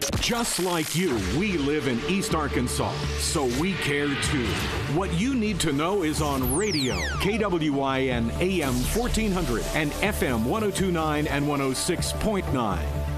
Just like you, we live in East Arkansas, so we care too. What you need to know is on radio, KWIN AM 1400 and FM 1029 and 106.9.